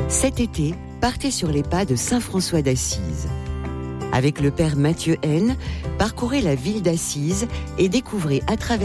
Cet été, partez sur les pas de saint François d'Assise. Avec le père Mathieu Haine, parcourez la ville d'Assise et découvrez à travers